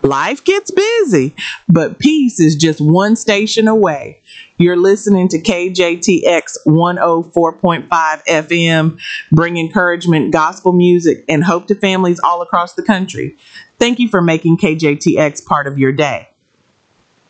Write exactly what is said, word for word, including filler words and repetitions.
Life gets busy, but peace is just one station away. You're listening to K J T X one oh four point five F M, bring encouragement, gospel music, and hope to families all across the country. Thank you for making K J T X part of your day.